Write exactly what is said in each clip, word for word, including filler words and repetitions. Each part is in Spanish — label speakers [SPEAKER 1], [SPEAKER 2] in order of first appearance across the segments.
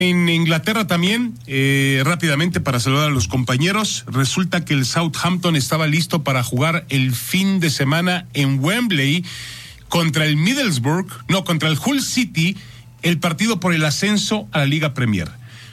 [SPEAKER 1] En Inglaterra también, eh, rápidamente para saludar a los compañeros, resulta que el Southampton estaba listo para jugar el fin de semana en Wembley contra el Middlesbrough, no, contra el Hull City, el partido por el ascenso a la Liga Premier.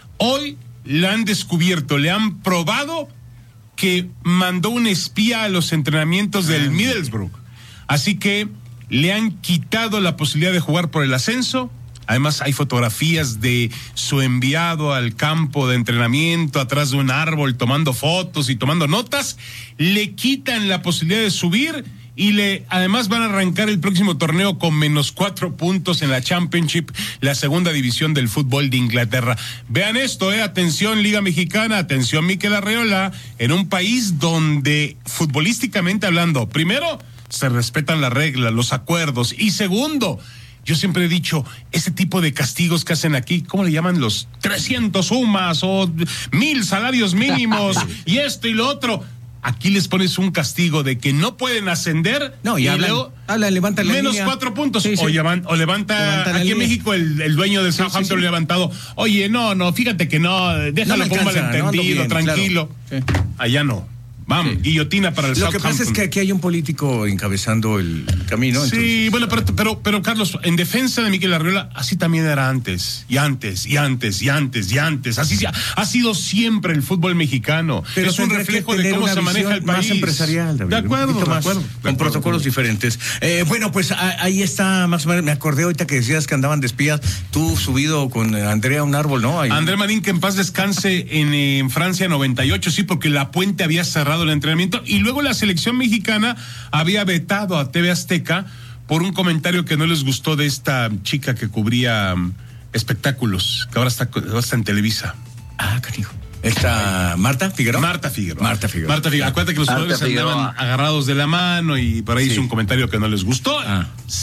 [SPEAKER 1] Hoy le han descubierto, le han probado que mandó un espía a los entrenamientos del Middlesbrough. Así que le han quitado la posibilidad de jugar por el ascenso. Además, hay fotografías de su enviado al campo de entrenamiento, atrás de un árbol, tomando fotos y tomando notas. Le quitan la posibilidad de subir y le, además van a arrancar el próximo torneo con menos cuatro puntos en la Championship, la segunda división del fútbol de Inglaterra. Vean esto, eh, atención Liga Mexicana, atención Mikel Arreola, en un país donde, futbolísticamente hablando, primero, se respetan las reglas, los acuerdos, y segundo, yo siempre he dicho, ese tipo de castigos que hacen aquí, ¿cómo le llaman? Los trescientos sumas o mil salarios mínimos y esto y lo otro. Aquí les pones un castigo de que no pueden ascender.
[SPEAKER 2] No, y, y hablan, luego hablan, levanta la
[SPEAKER 1] menos
[SPEAKER 2] línea.
[SPEAKER 1] cuatro puntos.
[SPEAKER 2] Sí, sí.
[SPEAKER 1] O, llevan, o levanta, levanta aquí en México el, el dueño del Southampton sí, sí, sí. levantado. Oye, no, no, fíjate que no, déjalo no con malentendido, no tranquilo. Claro. Sí. Allá no. Vamos, sí. Guillotina para el
[SPEAKER 2] Lo
[SPEAKER 1] Southampton.
[SPEAKER 2] que pasa es que aquí hay un político encabezando el camino.
[SPEAKER 1] Sí,
[SPEAKER 2] entonces,
[SPEAKER 1] bueno, pero, pero, pero Carlos, en defensa de Mikel Arreola, así también era antes, y antes, y antes, y antes, y antes. Así ha, ha sido siempre el fútbol mexicano.
[SPEAKER 2] Pero
[SPEAKER 1] es un reflejo de cómo se maneja el país.
[SPEAKER 2] Más empresarial, David,
[SPEAKER 1] de acuerdo, de
[SPEAKER 2] más,
[SPEAKER 1] acuerdo.
[SPEAKER 2] Con protocolos diferentes. Eh, bueno, pues a, ahí está, más o menos, me acordé ahorita que decías que andaban de espías, tú subido con Andrea a un árbol, ¿no? Ahí.
[SPEAKER 1] André Marín, que en paz descanse en, en Francia noventa y ocho, sí, porque La Puente había cerrado el entrenamiento. Y luego la selección mexicana había vetado a T V Azteca por un comentario que no les gustó de esta chica que cubría um, espectáculos, que ahora está, ahora está en Televisa.
[SPEAKER 2] Ah, cariño. ¿Esta Marta Figueroa?
[SPEAKER 1] Marta Figueroa.
[SPEAKER 2] Marta Figueroa.
[SPEAKER 1] Marta Figueroa. Acuérdate que los jugadores andaban agarrados de la mano y por ahí sí. hizo un comentario que no les gustó. Ah.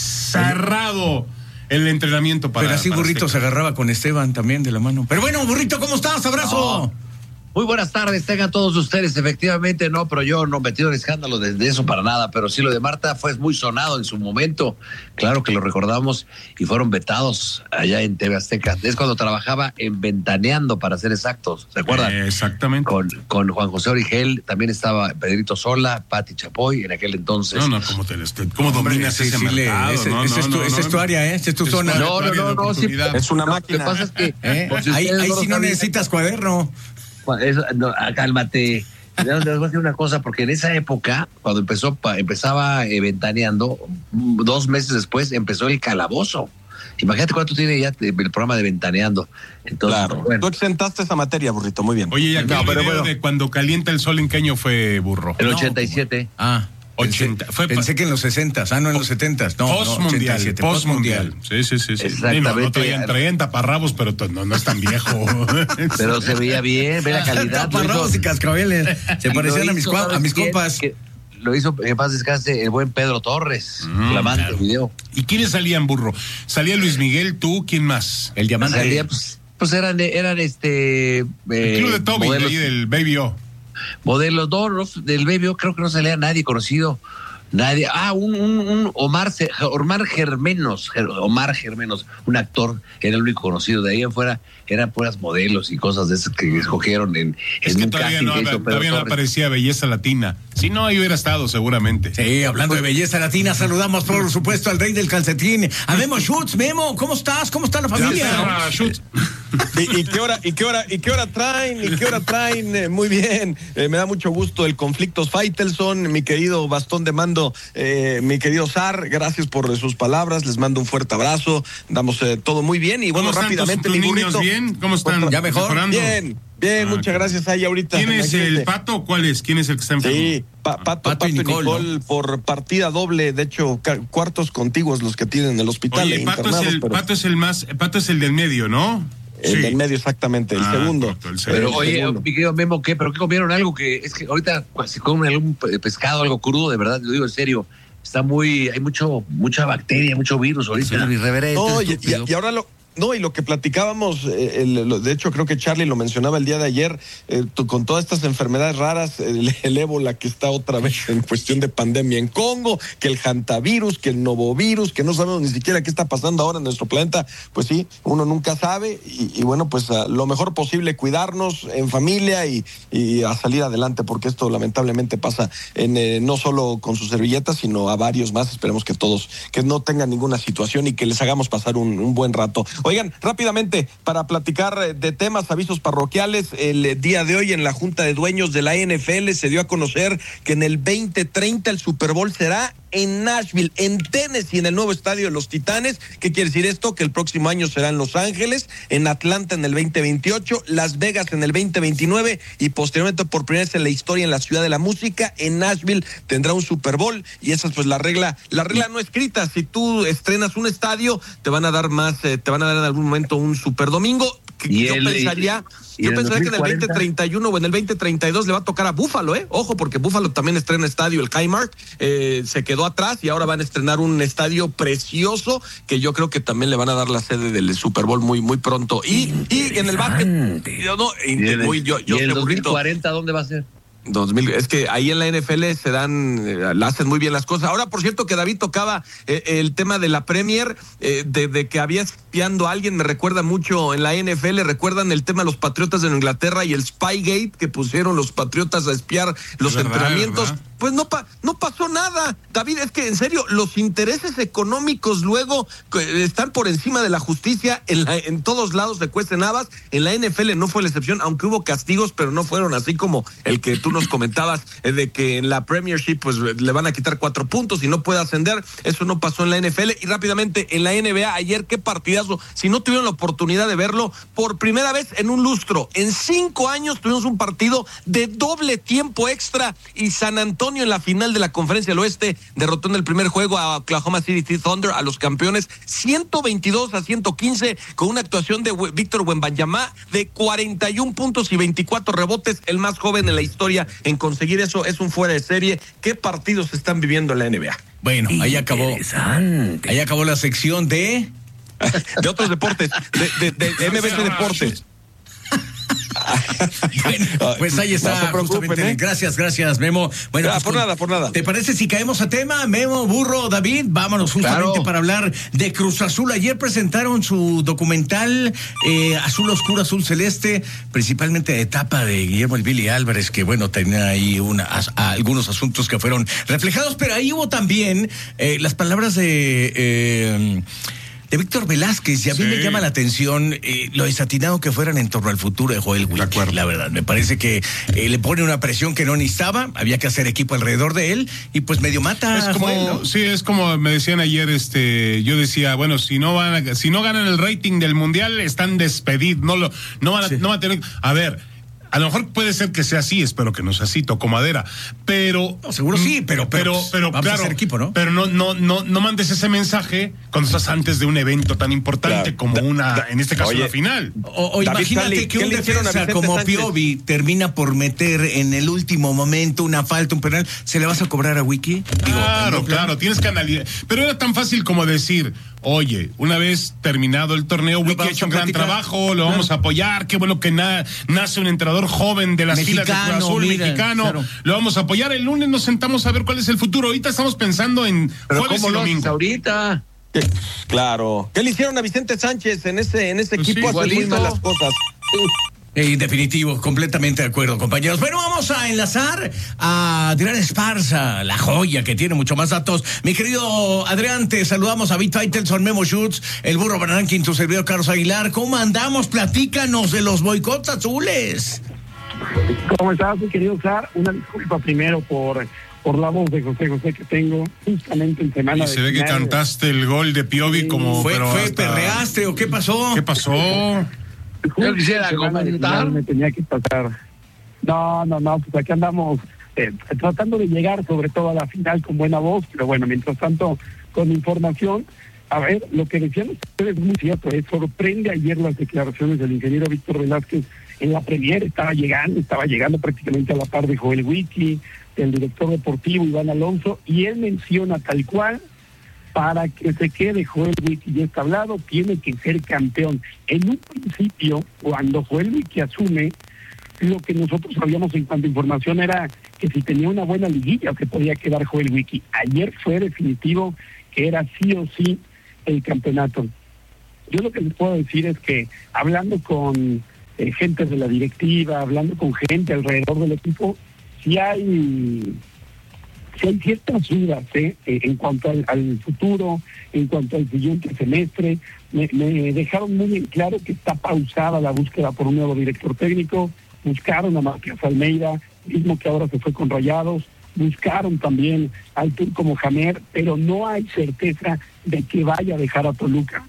[SPEAKER 1] Cerrado el entrenamiento para.
[SPEAKER 2] Pero así
[SPEAKER 1] para
[SPEAKER 2] Burrito
[SPEAKER 1] Azteca.
[SPEAKER 2] Se agarraba con Esteban también de la mano. Pero bueno, Burrito, ¿cómo estás? Abrazo.
[SPEAKER 3] Oh. Muy buenas tardes, tengan todos ustedes. Efectivamente, no, pero yo no metido en escándalo de, de eso para nada. Pero sí, lo de Marta fue muy sonado en su momento. Claro que lo recordamos y fueron vetados allá en T V Azteca. Es cuando trabajaba en Ventaneando, para ser exactos. ¿Se acuerdan?
[SPEAKER 1] Eh, exactamente.
[SPEAKER 3] Con, con Juan José Origel, también estaba Pedrito Sola, Pati Chapoy en aquel entonces.
[SPEAKER 1] No, no, ¿cómo, te, ¿cómo dominas sí, ese sí, mercado?
[SPEAKER 2] Ese,
[SPEAKER 1] no,
[SPEAKER 2] ese
[SPEAKER 1] no,
[SPEAKER 2] es tu,
[SPEAKER 1] no,
[SPEAKER 2] esa
[SPEAKER 1] no,
[SPEAKER 2] es tu área, ¿eh? Esa es tu zona.
[SPEAKER 3] No, no, no, no. Sí,
[SPEAKER 4] es una máquina.
[SPEAKER 3] Lo que pasa es que...
[SPEAKER 2] ¿Eh? Si ahí ahí no sí no necesitas cuaderno.
[SPEAKER 3] Eso, no, cálmate. Les voy a decir una cosa, porque en esa época, cuando empezó, empezaba eh, Ventaneando, dos meses después empezó el Calabozo. Imagínate cuánto tiene ya el programa de Ventaneando. Entonces,
[SPEAKER 4] claro.
[SPEAKER 3] Bueno.
[SPEAKER 4] Tú exentaste esa materia, Burrito, muy bien.
[SPEAKER 1] Oye, y aquel
[SPEAKER 3] no, pero
[SPEAKER 1] video
[SPEAKER 3] bueno.
[SPEAKER 1] de cuando calienta el sol, ¿en qué año fue, Burro?
[SPEAKER 3] El ochenta y siete.
[SPEAKER 2] No, ah.
[SPEAKER 1] ochenta.
[SPEAKER 2] Pensé,
[SPEAKER 1] fue
[SPEAKER 2] pensé
[SPEAKER 1] pa-
[SPEAKER 2] que en los sesentas, ah, no, en los setentas. No,
[SPEAKER 1] Post
[SPEAKER 2] no,
[SPEAKER 1] mundial,
[SPEAKER 2] ochenta y siete,
[SPEAKER 1] post mundial. Sí, sí, sí. sí.
[SPEAKER 3] Exactamente.
[SPEAKER 1] No, no traían, traían taparrabos, pero no, no es tan viejo.
[SPEAKER 3] Pero se veía bien, ve la calidad.
[SPEAKER 2] Taparrabos y cascabeles. Se parecían a mis,
[SPEAKER 3] hizo,
[SPEAKER 2] a mis compas.
[SPEAKER 3] Que lo hizo, en paz descanse, el buen Pedro Torres. Mm, flamante claro. Video.
[SPEAKER 1] ¿Y quiénes salían, Burro? Salía Luis Miguel, tú, ¿quién más?
[SPEAKER 2] El diamante.
[SPEAKER 3] Salía, pues, pues eran, eran este... Eh,
[SPEAKER 1] el club de Toby, de ahí del Baby O.
[SPEAKER 3] Modelos, no, no, del Baby O creo que no salía nadie conocido. Nadie, ah, un, un, un Omar, Omar Germenos, Omar Germenos, un actor, era el único conocido. De ahí afuera eran puras modelos y cosas de esas que escogieron en,
[SPEAKER 1] es
[SPEAKER 3] en
[SPEAKER 1] que
[SPEAKER 3] un
[SPEAKER 1] todavía
[SPEAKER 3] casting
[SPEAKER 1] no,
[SPEAKER 3] que hizo
[SPEAKER 1] todavía no aparecía Belleza Latina. Si no, ahí hubiera estado seguramente.
[SPEAKER 2] Sí, hablando de Belleza Latina, saludamos por supuesto al rey del calcetín, a Memo Schutz. Memo, ¿cómo estás? ¿Cómo está la familia?
[SPEAKER 1] Ya, Schutz.
[SPEAKER 4] ¿Y, y qué hora, y qué hora, y qué hora traen, y qué hora traen? Eh, muy bien, eh, me da mucho gusto el Conflictos Faitelson, mi querido bastón de mando, eh, mi querido Zar, gracias por sus palabras, les mando un fuerte abrazo, damos eh, todo muy bien y bueno,
[SPEAKER 1] ¿Cómo
[SPEAKER 4] rápidamente
[SPEAKER 1] tus, tus
[SPEAKER 4] mi
[SPEAKER 1] niños
[SPEAKER 4] burrito,
[SPEAKER 1] bien? ¿Cómo están?
[SPEAKER 2] ¿Ya mejor?
[SPEAKER 1] ¿Mejorando?
[SPEAKER 4] Bien, bien, ah, muchas okay. gracias ahí ahorita.
[SPEAKER 1] ¿Quién es el Pato o cuál es? ¿Quién es el que está enfermo?
[SPEAKER 4] Sí, pa, Pato,
[SPEAKER 2] Pato,
[SPEAKER 4] Pato
[SPEAKER 2] y Nicole,
[SPEAKER 4] Nicole ¿no? Por partida doble, de hecho, ca- cuartos contiguos los que tienen en el hospital.
[SPEAKER 1] Oye, Pato es el,
[SPEAKER 4] pero...
[SPEAKER 1] Pato es el más, Pato es el del medio, ¿no?
[SPEAKER 4] El sí. del medio, exactamente, el ah, segundo.
[SPEAKER 1] Pato, el
[SPEAKER 3] pero
[SPEAKER 1] el
[SPEAKER 3] oye,
[SPEAKER 1] segundo.
[SPEAKER 3] mi querido Memo, ¿qué? ¿Pero qué comieron? Algo que, es que ahorita si comen algún pescado, algo crudo, de verdad, lo digo en serio, está muy, hay mucho, mucha bacteria, mucho virus ahorita.
[SPEAKER 4] Sí. No, y, y, y ahora lo... No, y lo que platicábamos, eh, el, lo, de hecho creo que Charlie lo mencionaba el día de ayer, eh, tú, con todas estas enfermedades raras, el, el ébola que está otra vez en cuestión de pandemia en Congo, que el hantavirus, que el novovirus, que no sabemos ni siquiera qué está pasando ahora en nuestro planeta, pues sí, uno nunca sabe, y, y bueno, pues uh, lo mejor posible cuidarnos en familia y, y a salir adelante, porque esto lamentablemente pasa en eh, no solo con sus servilletas, sino a varios más. Esperemos que todos, que no tengan ninguna situación y que les hagamos pasar un, un buen rato. Oigan, rápidamente, para platicar de temas, avisos parroquiales, el día de hoy en la Junta de Dueños de la N F L se dio a conocer que en el veinte treinta el Super Bowl será en Nashville, en Tennessee, en el nuevo estadio de los Titanes. ¿Qué quiere decir esto? Que el próximo año será en Los Ángeles, en Atlanta en el veinte veintiocho, Las Vegas en el veinte veintinueve y posteriormente por primera vez en la historia en la ciudad de la música, en Nashville tendrá un Super Bowl, y esa es pues la regla, la regla no escrita. Si tú estrenas un estadio, te van a dar más, eh, te van a dar en algún momento un Super Domingo.
[SPEAKER 3] Y
[SPEAKER 4] yo
[SPEAKER 3] el,
[SPEAKER 4] pensaría...
[SPEAKER 3] y
[SPEAKER 4] Yo
[SPEAKER 3] en
[SPEAKER 4] pensaría que en el
[SPEAKER 3] dos mil cuarenta
[SPEAKER 4] veinte treinta y uno o en el veinte treinta y dos le va a tocar a Buffalo, ¿eh? Ojo, porque Buffalo también estrena estadio, el Kmart, eh, se quedó atrás y ahora van a estrenar un estadio precioso que yo creo que también le van a dar la sede del Super Bowl muy muy pronto. Y, y en el básquet, yo no,
[SPEAKER 3] ¿Y en el,
[SPEAKER 4] muy, yo, yo
[SPEAKER 3] ¿y el
[SPEAKER 4] sé,
[SPEAKER 3] dos mil
[SPEAKER 4] burrito.
[SPEAKER 3] cuarenta dónde va a ser?
[SPEAKER 4] dos mil, es que ahí en la N F L se dan, eh, la hacen muy bien las cosas. Ahora, por cierto, que David tocaba eh, el tema de la Premier, eh, de, de que había espiando a alguien, me recuerda mucho en la N F L, recuerdan el tema de los Patriotas de Inglaterra y el Spygate que pusieron los Patriotas a espiar los
[SPEAKER 1] Es verdad,
[SPEAKER 4] entrenamientos.
[SPEAKER 1] ¿verdad?
[SPEAKER 4] Pues no, pa, no pasó nada, David, es que en serio, los intereses económicos luego eh, están por encima de la justicia, en, la, en todos lados se cuecen habas, en la N F L no fue la excepción, aunque hubo castigos, pero no fueron así como el que tú nos comentabas, eh, de que en la Premiership pues le van a quitar cuatro puntos y no puede ascender. Eso no pasó en la N F L. Y rápidamente en la N B A, ayer qué partidazo, si no tuvieron la oportunidad de verlo, por primera vez en un lustro, en cinco años tuvimos un partido de doble tiempo extra, y San Antonio en la final de la Conferencia del Oeste derrotó en el primer juego a Oklahoma City Thunder, a los campeones, ciento veintidós a ciento quince, con una actuación de Víctor Wembanyama de cuarenta y un puntos y veinticuatro rebotes, el más joven en la historia en conseguir eso. Es un fuera de serie. ¿Qué partidos se están viviendo en la N B A?
[SPEAKER 2] Bueno, ahí acabó. Ahí acabó la sección de...
[SPEAKER 4] de otros deportes, de, de, de M B C Deportes.
[SPEAKER 2] Bueno, pues ahí está.
[SPEAKER 4] No se preocupen,
[SPEAKER 2] justamente.
[SPEAKER 4] ¿eh?
[SPEAKER 2] Gracias, gracias, Memo. Bueno,
[SPEAKER 4] ah,
[SPEAKER 2] pues,
[SPEAKER 4] por nada, por nada.
[SPEAKER 2] ¿Te parece si caemos a tema? Memo, Burro, David, vámonos justamente
[SPEAKER 3] Claro.
[SPEAKER 2] para hablar de Cruz Azul. Ayer presentaron su documental eh, Azul Oscuro, Azul Celeste, principalmente de etapa de Guillermo El Billy Álvarez, que bueno, tenía ahí una, a, a, algunos asuntos que fueron reflejados, pero ahí hubo también eh, las palabras de... Eh, de Víctor Velázquez, y a mí
[SPEAKER 1] Sí.
[SPEAKER 2] me llama la atención eh, lo desatinado que fueran en torno al futuro de Joel Wiki.
[SPEAKER 1] acuerdo.
[SPEAKER 2] La verdad, me parece que eh, le pone una presión que no necesitaba, había que hacer equipo alrededor de él, y pues medio mata
[SPEAKER 1] Es
[SPEAKER 2] a
[SPEAKER 1] como,
[SPEAKER 2] Joel, ¿no?
[SPEAKER 1] sí, es como me decían ayer, este, yo decía, bueno, si no van, a, si no ganan el rating del mundial, están despedidos, no lo, no van a,
[SPEAKER 2] Sí.
[SPEAKER 1] no van a tener, a ver. A lo mejor puede ser que sea así, espero que no sea así, toco madera, pero...
[SPEAKER 2] No, seguro sí, pero- pero,
[SPEAKER 1] pero, pero
[SPEAKER 2] vamos a
[SPEAKER 1] claro,
[SPEAKER 2] hacer equipo, ¿no?
[SPEAKER 1] Pero no, no, no, no mandes ese mensaje cuando estás antes de un evento tan importante
[SPEAKER 4] Claro.
[SPEAKER 1] como
[SPEAKER 4] Da-
[SPEAKER 1] una,
[SPEAKER 4] da-
[SPEAKER 1] en este caso,
[SPEAKER 4] oye,
[SPEAKER 1] una final.
[SPEAKER 2] O, o
[SPEAKER 4] David
[SPEAKER 2] imagínate
[SPEAKER 4] Charlie,
[SPEAKER 2] que
[SPEAKER 4] ¿qué
[SPEAKER 2] un
[SPEAKER 4] le hicieron a
[SPEAKER 2] defensa
[SPEAKER 4] Vicente
[SPEAKER 2] como
[SPEAKER 4] Sánchez?
[SPEAKER 2] Piovi termina por meter en el último momento una falta, un penal, ¿se le vas a cobrar a Wiki? Digo,
[SPEAKER 1] Claro,
[SPEAKER 2] no,
[SPEAKER 1] claro, tienes que analizar. Pero era tan fácil como decir, oye, una vez terminado el torneo, Wiki ha
[SPEAKER 2] vamos
[SPEAKER 1] hecho
[SPEAKER 2] a
[SPEAKER 1] un gran
[SPEAKER 2] platicar.
[SPEAKER 1] trabajo, lo vamos a apoyar, qué bueno que na- nace un entrenador joven de las filas de Cruz
[SPEAKER 2] Mexicano,
[SPEAKER 1] Azul,
[SPEAKER 2] mira,
[SPEAKER 1] mexicano,
[SPEAKER 2] claro.
[SPEAKER 1] lo vamos a apoyar. El lunes nos sentamos a ver cuál es el futuro. Ahorita estamos pensando en
[SPEAKER 3] Pero
[SPEAKER 1] jueves
[SPEAKER 3] ¿cómo
[SPEAKER 1] y
[SPEAKER 3] lo haces
[SPEAKER 1] domingo.
[SPEAKER 3] ahorita?
[SPEAKER 4] ¿Qué? Claro. ¿Qué le hicieron a Vicente Sánchez en ese, en ese
[SPEAKER 1] Pues
[SPEAKER 4] equipo?
[SPEAKER 1] sí,
[SPEAKER 4] Hace muy
[SPEAKER 3] igualito.
[SPEAKER 4] malas cosas.
[SPEAKER 2] En definitivo, completamente de acuerdo, compañeros. Bueno, vamos a enlazar a Adrián Esparza, la joya que tiene mucho más datos. Mi querido Adrián, te saludamos a Bit Faitelson, Memo Schutz, el Burro Banankin, tu servidor Carlos Aguilar. ¿Cómo andamos? Platícanos de los boicots azules.
[SPEAKER 5] ¿Cómo estás, mi querido Sar? Una disculpa primero por, por la voz de José José que tengo justamente en semana
[SPEAKER 1] Y
[SPEAKER 5] de
[SPEAKER 1] se ve que
[SPEAKER 5] final.
[SPEAKER 1] cantaste el gol de Piovi
[SPEAKER 5] Sí.
[SPEAKER 1] como...
[SPEAKER 2] ¿Fue,
[SPEAKER 1] pero
[SPEAKER 2] fue
[SPEAKER 1] hasta-
[SPEAKER 2] perreaste o qué pasó?
[SPEAKER 1] ¿Qué pasó?
[SPEAKER 5] Justo
[SPEAKER 3] Yo quisiera
[SPEAKER 5] en semana de
[SPEAKER 3] comentar.
[SPEAKER 5] final Me tenía que pasar. No, no, no, pues aquí andamos eh, tratando de llegar sobre todo a la final con buena voz, pero bueno, mientras tanto, con información. A ver, lo que decían ustedes es muy cierto, eh, sorprende ayer las declaraciones del ingeniero Víctor Velázquez en la Premier, estaba llegando, estaba llegando prácticamente a la par de Joel Wiki, del director deportivo Iván Alonso, y él menciona tal cual para que se quede Joel Wiki ya está hablado, tiene que ser campeón. En un principio, cuando Joel Wiki asume, lo que nosotros sabíamos en cuanto a información era que si tenía una buena liguilla se podía quedar Joel Wiki. Ayer fue definitivo que era sí o sí el campeonato. Yo lo que les puedo decir es que hablando con eh, gente de la directiva, hablando con gente alrededor del equipo, sí hay, sí hay ciertas dudas ¿eh? Eh, en cuanto al, al futuro, en cuanto al siguiente semestre. Me, me dejaron muy en claro que está pausada la búsqueda por un nuevo director técnico. Buscaron a Matías Almeida, mismo que ahora se fue con Rayados, buscaron también al turco Mohamed, pero no hay certeza de que vaya a dejar a Toluca.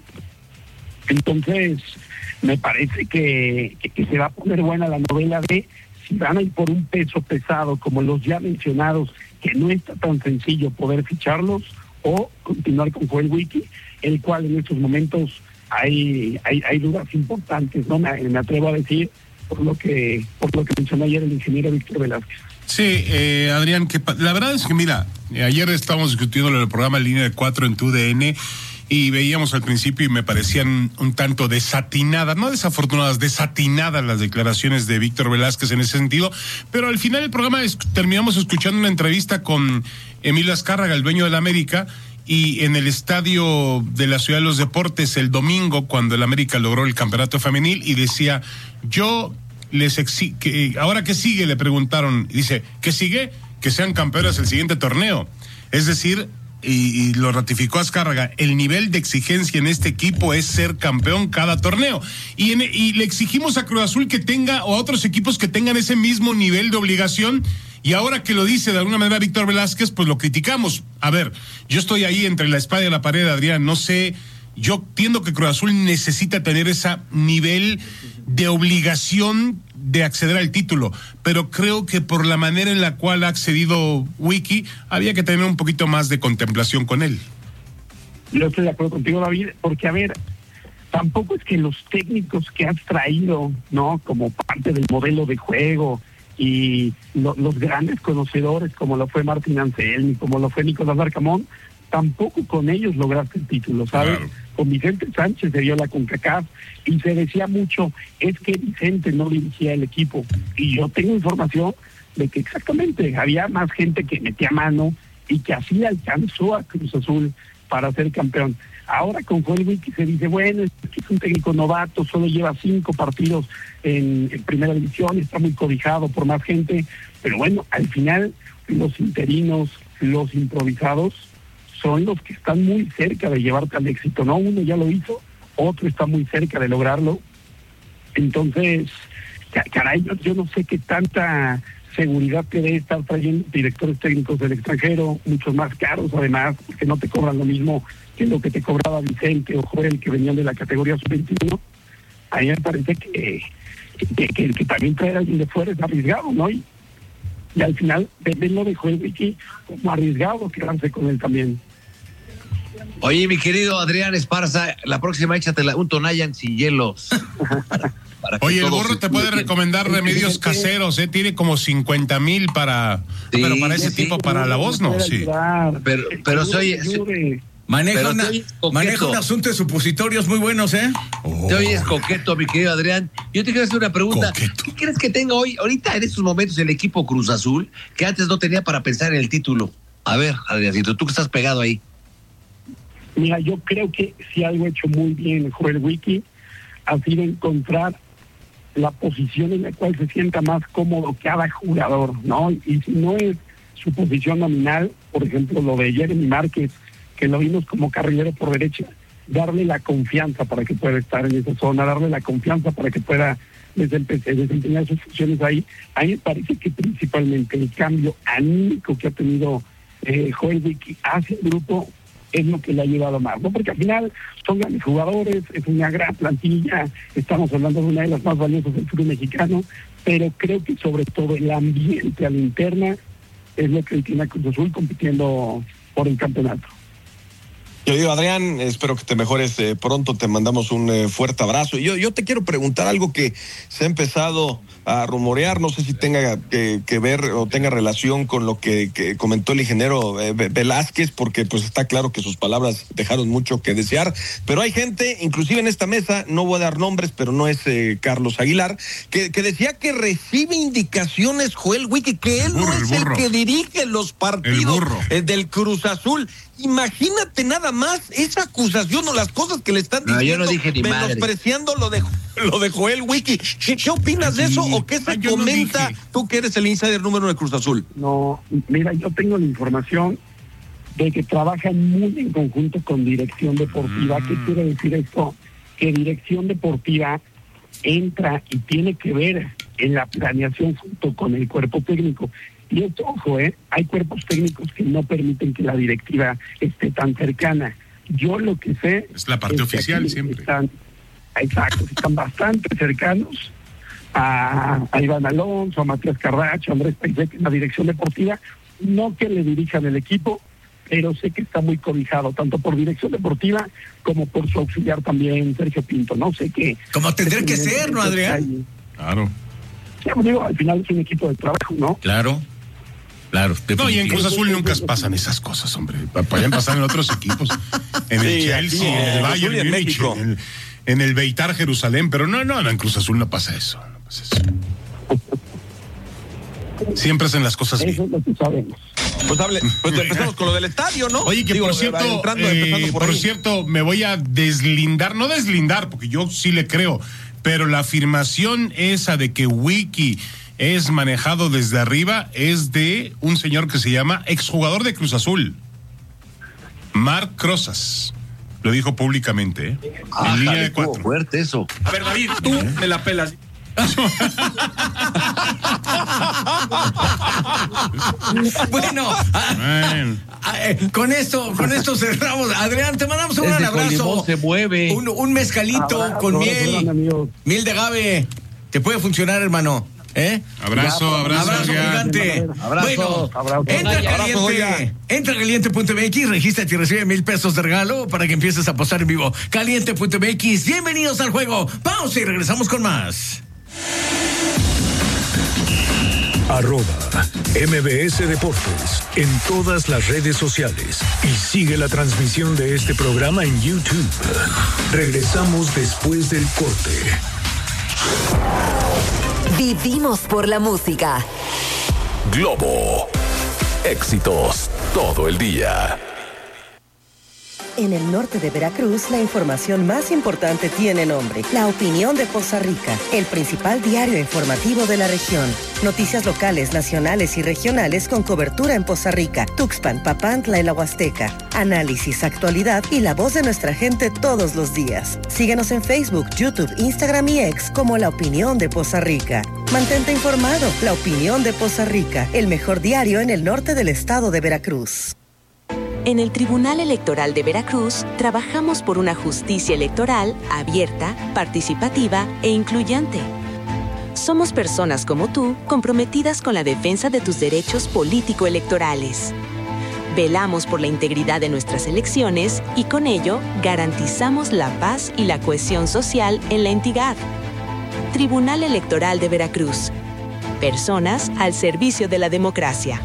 [SPEAKER 5] Entonces, me parece que, que, que se va a poner buena la novela de si van a ir por un peso pesado, como los ya mencionados, que no está tan sencillo poder ficharlos, o continuar con Joel Wiki, el cual en estos momentos hay, hay, hay dudas importantes, ¿no? Me, me atrevo a decir, por lo que por lo que mencionó ayer el ingeniero Víctor Velázquez.
[SPEAKER 1] Sí, eh, Adrián, que la verdad es que mira, ayer estábamos discutiendo en el programa Línea de Cuatro en tu D N y veíamos al principio y me parecían un tanto desatinadas, no desafortunadas, desatinadas las declaraciones de Víctor Velázquez en ese sentido, pero al final del programa es, terminamos escuchando una entrevista con Emilio Azcárraga, el dueño del América, y en el estadio de la Ciudad de los Deportes el domingo, cuando el América logró el campeonato femenil, y decía, yo les exijo, ahora qué sigue, le preguntaron, dice, ¿qué sigue? Que sean campeonas el siguiente torneo. Es decir, y, y lo ratificó Azcárraga, el nivel de exigencia en este equipo es ser campeón cada torneo. Y, en, y le exigimos a Cruz Azul que tenga, o a otros equipos que tengan ese mismo nivel de obligación. Y ahora que lo dice de alguna manera Víctor Velázquez, pues lo criticamos. A ver, yo estoy ahí entre la espada y la pared, Adrián, no sé, yo entiendo que Cruz Azul necesita tener ese nivel de obligación de acceder al título, pero creo que por la manera en la cual ha accedido Wiki, había que tener un poquito más de contemplación con él.
[SPEAKER 5] Yo estoy de acuerdo contigo, David, porque a ver, tampoco es que los técnicos que has traído, ¿no? Como parte del modelo de juego, y lo, los grandes conocedores como lo fue Martín Anselmi, como lo fue Nicolás Larcamón, tampoco con ellos lograste el título, ¿sabes? Claro. Con Vicente Sánchez se dio la CONCACAF y se decía mucho, es que Vicente no dirigía el equipo, y yo tengo información de que exactamente había más gente que metía mano y que así alcanzó a Cruz Azul para ser campeón. Ahora con Joel Wiki se dice, bueno, es que es un técnico novato, solo lleva cinco partidos en, en primera división, está muy cobijado por más gente, pero bueno, al final los interinos, los improvisados, son los que están muy cerca de llevarte al éxito, ¿no? Uno ya lo hizo, otro está muy cerca de lograrlo. Entonces, caray, yo, yo no sé qué tanta seguridad te debe estar trayendo directores técnicos del extranjero, muchos más caros además, porque no te cobran lo mismo que lo que te cobraba Vicente o Joel, que venían de la categoría sub veintiuno. A mí me parece que, que, que, que también traer a alguien de fuera es arriesgado, ¿no? Y, y al final, ven lo de Joel Wiki como arriesgado quedarse con él también.
[SPEAKER 3] Oye, mi querido Adrián Esparza, la próxima échatela un Tonayan sin hielos. Para, para
[SPEAKER 1] Oye, el burro te puede recomendar remedios caseros, ¿eh? Tiene como cincuenta mil para... Sí, pero para ese sí, tipo, sí, para la voz, ¿no? Sí.
[SPEAKER 3] Pero, pero soy... Se,
[SPEAKER 2] maneja, pero una, maneja un asunto de supositorios muy buenos, ¿eh?
[SPEAKER 3] Oh. Te oyes coqueto, mi querido Adrián. Yo te quiero hacer una pregunta. Coqueto. ¿Qué crees que tenga hoy, ahorita en estos momentos, el equipo Cruz Azul, que antes no tenía para pensar en el título? A ver, Adriancito, tú que estás pegado ahí.
[SPEAKER 5] Mira, yo creo que si algo ha hecho muy bien Joel Wiki ha sido encontrar la posición en la cual se sienta más cómodo cada jugador, ¿no? Y si no es su posición nominal, por ejemplo, lo de Jeremy Márquez, que lo vimos como carrilero por derecha, darle la confianza para que pueda estar en esa zona, darle la confianza para que pueda desempeñar sus funciones ahí. A mí me parece que principalmente el cambio anímico que ha tenido eh, Joel Wiki hacia el grupo es lo que le ha llevado más, ¿no? Porque al final son grandes jugadores, es una gran plantilla, estamos hablando de una de las más valiosas del fútbol mexicano, pero creo que sobre todo el ambiente a la interna es lo que tiene a Cruz Azul compitiendo por el campeonato.
[SPEAKER 4] Querido Adrián, espero que te mejores eh, pronto, te mandamos un eh, fuerte abrazo. Yo, yo te quiero preguntar algo que se ha empezado a rumorear, no sé si tenga que, que ver o tenga relación con lo que, que comentó el ingeniero eh, Velázquez, porque pues está claro que sus palabras dejaron mucho que desear, pero hay gente, inclusive en esta mesa, no voy a dar nombres, pero no es eh, Carlos Aguilar, que, que decía que recibe indicaciones Joel Wiki, que él
[SPEAKER 1] burro,
[SPEAKER 4] no es
[SPEAKER 1] el,
[SPEAKER 4] el que dirige los partidos eh, del Cruz Azul. Imagínate nada más esa acusación o las cosas que le están diciendo,
[SPEAKER 3] no, yo no dije ni
[SPEAKER 4] menospreciando lo de, lo de Joel Wiki. ¿Qué, qué opinas de eso o qué se
[SPEAKER 1] Ay,
[SPEAKER 4] comenta
[SPEAKER 1] no
[SPEAKER 4] tú que eres el insider número uno de Cruz Azul?
[SPEAKER 5] No, mira, yo tengo la información de que trabajan muy en conjunto con Dirección Deportiva. Mm. ¿Qué quiere decir esto? Que Dirección Deportiva entra y tiene que ver en la planeación junto con el cuerpo técnico. Y esto, ojo, ¿eh? Hay cuerpos técnicos que no permiten que la directiva esté tan cercana. Yo lo que sé...
[SPEAKER 1] Es la parte es oficial siempre.
[SPEAKER 5] Están, exacto, están bastante cercanos a, a Iván Alonso, a Matías Carracho, a Andrés Paisek en la dirección deportiva. No que le dirijan el equipo, pero sé que está muy cobijado, tanto por dirección deportiva como por su auxiliar también, Sergio Pinto, ¿no? Sé que...
[SPEAKER 2] Como tendría que ser, ¿no, Adrián?
[SPEAKER 1] Claro.
[SPEAKER 5] Ya, digo, al final es un equipo de trabajo, ¿no?
[SPEAKER 2] Claro. Claro,
[SPEAKER 1] no, y en Cruz Azul nunca pasan esas cosas, hombre. Pueden pasar en otros equipos, en el sí, Chelsea, aquí, en el Bayern en Múnich, en el, en el Beitar Jerusalén, pero no, no, no, en Cruz Azul no pasa eso. No pasa eso. Siempre hacen las cosas bien.
[SPEAKER 5] Eso es lo que sabemos.
[SPEAKER 4] Pues, hable, pues empezamos con lo del estadio, ¿no?
[SPEAKER 1] Oye, que Digo, por cierto, entrando, eh, por, por cierto, me voy a deslindar, no deslindar, porque yo sí le creo, pero la afirmación esa de que Wiki es manejado desde arriba es de un señor que se llama exjugador de Cruz Azul, Marc Crozas. Lo dijo públicamente, ¿eh?
[SPEAKER 3] Ah,
[SPEAKER 1] en línea de cuatro.
[SPEAKER 3] Fuerte eso.
[SPEAKER 4] A ver, David, tú ¿Eh? me la pelas.
[SPEAKER 2] Bueno, bueno. A, a, con esto, con esto cerramos. Adrián, te mandamos un gran abrazo.
[SPEAKER 3] Se mueve.
[SPEAKER 2] Un, un mezcalito abrazo, con miel, abrazo, miel de agave. Te puede funcionar, hermano. ¿Eh?
[SPEAKER 1] Abrazo, abrazo,
[SPEAKER 2] abrazo gigante.
[SPEAKER 3] Abrazo,
[SPEAKER 2] bueno,
[SPEAKER 3] abrazo.
[SPEAKER 2] entra caliente, entra caliente punto m x, regístrate y recibe mil pesos de regalo para que empieces a apostar en vivo. Caliente punto m x, bienvenidos al juego. Pausa y regresamos con más.
[SPEAKER 6] Arroba M B S Deportes en todas las redes sociales y sigue la transmisión de este programa en YouTube. Regresamos después del corte.
[SPEAKER 7] Vivimos por la música.
[SPEAKER 8] Globo. Éxitos todo el día.
[SPEAKER 9] En el norte de Veracruz, la información más importante tiene nombre: La Opinión de Poza Rica, el principal diario informativo de la región. Noticias locales, nacionales y regionales con cobertura en Poza Rica, Tuxpan, Papantla y la Huasteca. Análisis, actualidad y la voz de nuestra gente todos los días. Síguenos en Facebook, YouTube, Instagram y X como La Opinión de Poza Rica. Mantente informado. La Opinión de Poza Rica, el mejor diario en el norte del estado de Veracruz.
[SPEAKER 10] En el Tribunal Electoral de Veracruz, trabajamos por una justicia electoral abierta, participativa e incluyente. Somos personas como tú, comprometidas con la defensa de tus derechos político-electorales. Velamos por la integridad de nuestras elecciones y con ello garantizamos la paz y la cohesión social en la entidad. Tribunal Electoral de Veracruz. Personas al servicio de la democracia.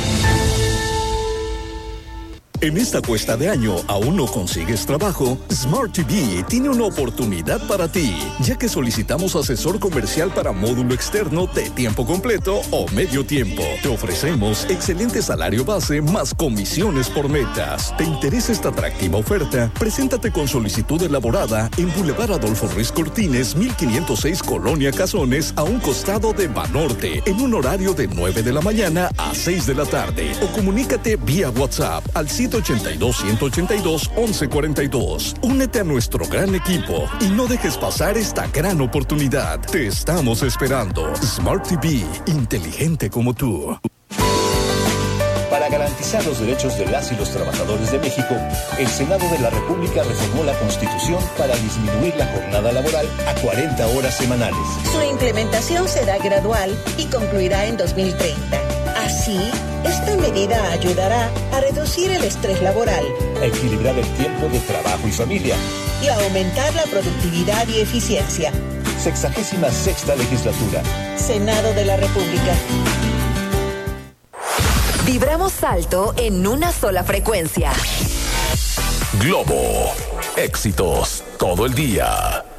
[SPEAKER 8] En esta cuesta de año, ¿aún no consigues trabajo? Smart T V tiene una oportunidad para ti, ya que solicitamos asesor comercial para módulo externo de tiempo completo o medio tiempo. Te ofrecemos excelente salario base más comisiones por metas. ¿Te interesa esta atractiva oferta? Preséntate con solicitud elaborada en Boulevard Adolfo Ruiz Cortines, mil quinientos seis Colonia Cazones, a un costado de Banorte, en un horario de nueve de la mañana a seis de la tarde. O comunícate vía WhatsApp al siete ochenta y dos, ciento ochenta y dos, once cuarenta y dos. Únete a nuestro gran equipo y no dejes pasar esta gran oportunidad. Te estamos esperando. Smart T V, inteligente como tú.
[SPEAKER 11] Para garantizar los derechos de las y los trabajadores de México, el Senado de la República reformó la Constitución para disminuir la jornada laboral a cuarenta horas semanales.
[SPEAKER 12] Su implementación será gradual y concluirá en dos mil treinta. Así, esta medida ayudará a reducir el estrés laboral,
[SPEAKER 11] a equilibrar el tiempo de trabajo y familia
[SPEAKER 12] y a aumentar la productividad y eficiencia.
[SPEAKER 11] Sexagésima sexta legislatura.
[SPEAKER 12] Senado de la República.
[SPEAKER 7] Vibramos alto en una sola frecuencia.
[SPEAKER 13] Globo. Éxitos todo el día.